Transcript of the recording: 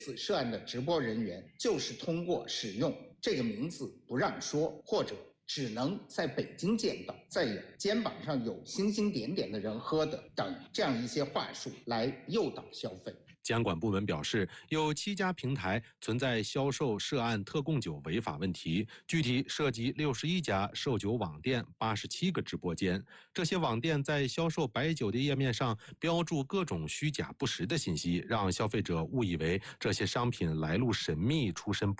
此涉案的直播人员就是通过使用这个名字不让说，或者只能在北京见到，再有肩膀上有星星点点的人喝的等这样一些话术来诱导消费。 监管部门表示，有7家平台存在销售涉案特供酒违法问题，具体涉及61家售酒网店、87个直播间。这些网店在销售白酒的页面上标注各种虚假不实的信息，让消费者误以为这些商品来路神秘、出身